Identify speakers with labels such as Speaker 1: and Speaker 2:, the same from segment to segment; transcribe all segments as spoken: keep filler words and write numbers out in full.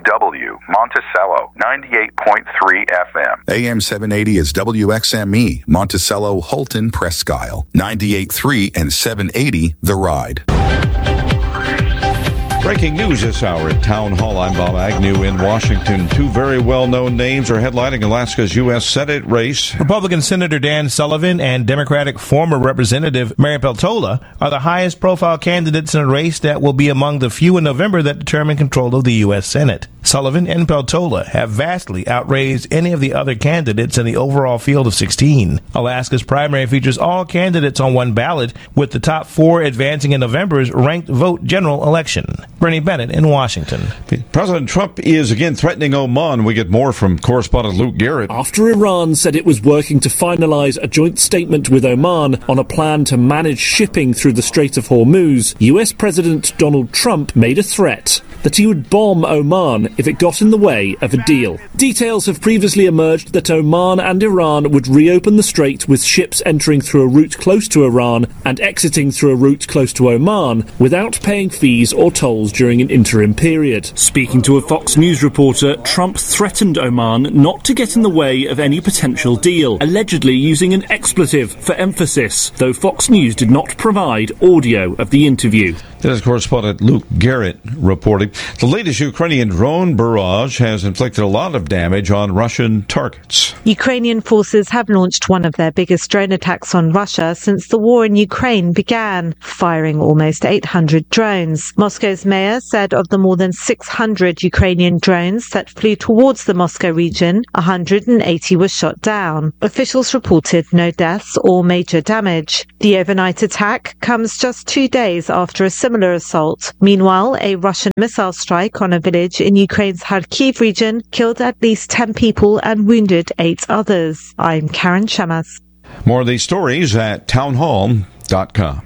Speaker 1: W, Monticello, ninety-eight point three F M.
Speaker 2: A M seven eighty is W X M E, Monticello, Holton, Presque Isle, ninety-eight point three and seven eighty The Ride.
Speaker 3: Breaking news this hour at Town Hall. I'm Bob Agnew in Washington. Two very well-known names are headlining Alaska's U S Senate race.
Speaker 4: Republican Senator Dan Sullivan and Democratic former Representative Mary Peltola are the highest-profile candidates in a race that will be among the few in November that determine control of the U S Senate. Sullivan and Peltola have vastly outraised any of the other candidates in the overall field of sixteen. Alaska's primary features all candidates on one ballot, with the top four advancing in November's ranked vote general election. Bernie Bennett in Washington.
Speaker 3: President Trump is again threatening Oman. We get more from correspondent Luke Garrett.
Speaker 5: After Iran said it was working to finalize a joint statement with Oman on a plan to manage shipping through the Strait of Hormuz, U S President Donald Trump made a threat that he would bomb Oman if it got in the way of a deal. Details have previously emerged that Oman and Iran would reopen the strait with ships entering through a route close to Iran and exiting through a route close to Oman without paying fees or tolls during an interim period. Speaking to a Fox News reporter, Trump threatened Oman not to get in the way of any potential deal, allegedly using an expletive for emphasis, though Fox News did not provide audio of the interview.
Speaker 3: That is correspondent Luke Garrett reporting. The latest Ukrainian drone barrage has inflicted a lot of damage on Russian targets.
Speaker 6: Ukrainian forces have launched one of their biggest drone attacks on Russia since the war in Ukraine began, firing almost eight hundred drones. Moscow's mayor said of the more than six hundred Ukrainian drones that flew towards the Moscow region, one hundred eighty were shot down. Officials reported no deaths or major damage. The overnight attack comes just two days after a similar assault. Meanwhile, a Russian missile strike on a village in Ukraine's Kharkiv region killed at least ten people and wounded eight others. I'm Karen Shemas.
Speaker 3: More of these stories at townhall dot com.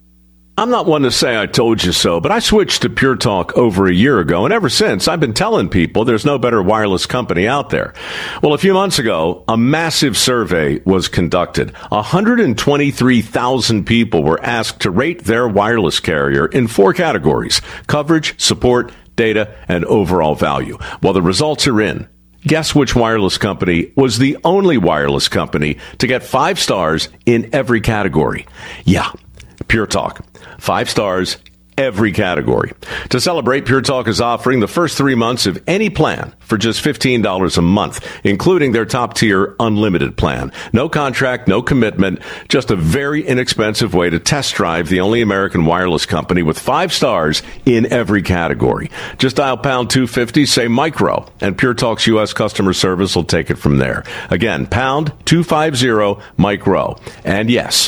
Speaker 7: I'm not one to say I told you so, but I switched to Pure Talk over a year ago, and ever since, I've been telling people there's no better wireless company out there. Well, a few months ago, a massive survey was conducted. one hundred twenty-three thousand people were asked to rate their wireless carrier in four categories: coverage, support, data, and overall value. Well, the results are in. Guess which wireless company was the only wireless company to get five stars in every category? Yeah, Pure Talk. Five stars, every category. To celebrate, Pure Talk is offering the first three months of any plan for just fifteen dollars a month, including their top-tier unlimited plan. No contract, no commitment, just a very inexpensive way to test drive the only American wireless company with five stars in every category. Just dial pound two fifty, say micro, and Pure Talk's U S customer service will take it from there. Again, pound two fifty, micro. And yes,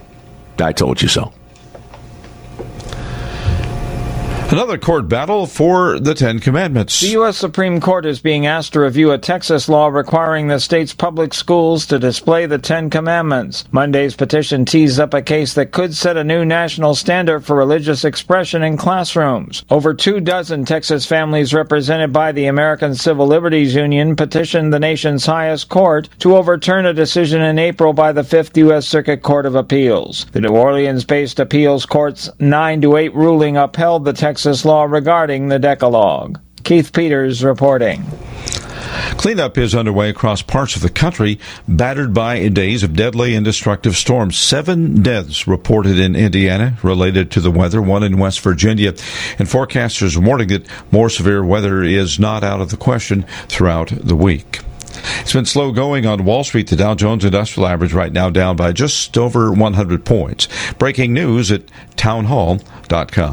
Speaker 7: I told you so.
Speaker 3: Another court battle for the Ten Commandments.
Speaker 8: The U S Supreme Court is being asked to review a Texas law requiring the state's public schools to display the Ten Commandments. Monday's petition teased up a case that could set a new national standard for religious expression in classrooms. Over two dozen Texas families represented by the American Civil Liberties Union petitioned the nation's highest court to overturn a decision in April by the Fifth U S Circuit Court of Appeals. The New Orleans-based appeals court's nine to eight ruling upheld the Texas law regarding the Decalogue. Keith Peters reporting.
Speaker 3: Cleanup is underway across parts of the country battered by days of deadly and destructive storms. Seven deaths reported in Indiana related to the weather, one in West Virginia, and forecasters warning that more severe weather is not out of the question throughout the week. It's been slow going on Wall Street. The Dow Jones Industrial Average right now down by just over one hundred points. Breaking news at townhall dot com.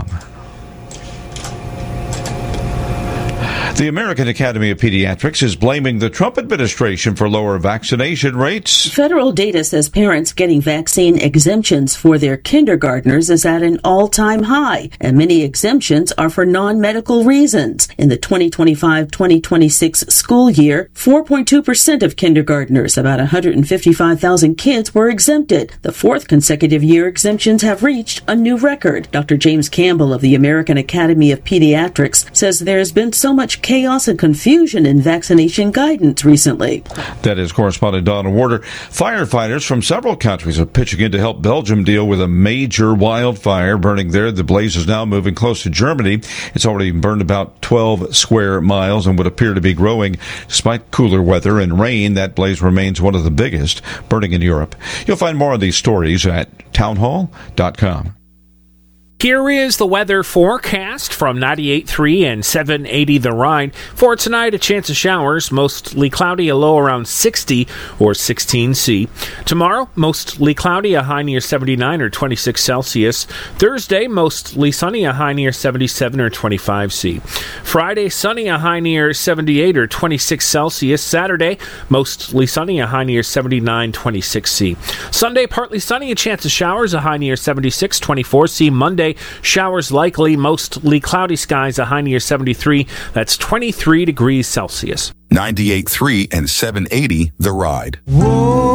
Speaker 3: The American Academy of Pediatrics is blaming the Trump administration for lower vaccination rates.
Speaker 9: Federal data says parents getting vaccine exemptions for their kindergartners is at an all-time high, and many exemptions are for non-medical reasons. In the twenty twenty-five twenty twenty-six school year, four point two percent of kindergartners, about one hundred fifty-five thousand kids, were exempted. The fourth consecutive year exemptions have reached a new record. Doctor James Campbell of the American Academy of Pediatrics says there has been so much chaos and confusion in vaccination guidance recently.
Speaker 3: That is correspondent Donna Warder. Firefighters from several countries are pitching in to help Belgium deal with a major wildfire burning there. The blaze is now moving close to Germany. It's already burned about twelve square miles and would appear to be growing. Despite cooler weather and rain, that blaze remains one of the biggest burning in Europe. You'll find more of these stories at townhall dot com.
Speaker 10: Here is the weather forecast from ninety-eight point three and seven eighty The Rhine. For tonight, a chance of showers, mostly cloudy, a low around sixty or sixteen C. Tomorrow, mostly cloudy, a high near seventy-nine or twenty-six Celsius. Thursday, mostly sunny, a high near seventy-seven or twenty-five C. Friday, sunny, a high near seventy-eight or twenty-six Celsius. Saturday, mostly sunny, a high near seventy-nine, twenty-six C. Sunday, partly sunny, a chance of showers, a high near seventy-six, twenty-four C. Monday, showers likely, mostly cloudy skies, a high near seventy-three. That's twenty-three degrees Celsius.
Speaker 2: ninety-eight point three and seven eighty The Ride.
Speaker 11: Whoa.